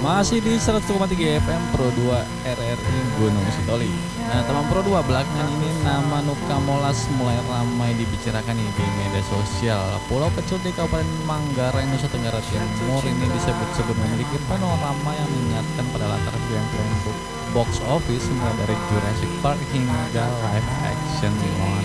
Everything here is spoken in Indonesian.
Masih di 100,3 FM Pro 2 RRI Gunung Sitoli. Nah teman Pro 2, belakangan ini nama Nuka Molas mulai ramai dibicarakan nih di media sosial. Pulau kecil di Kabupaten Manggarai, Nusa Tenggara Timur ini disebut-sebut memiliki panorama yang mengingatkan pada latar film-film box office mulai dari Jurassic Park hingga live action Moana.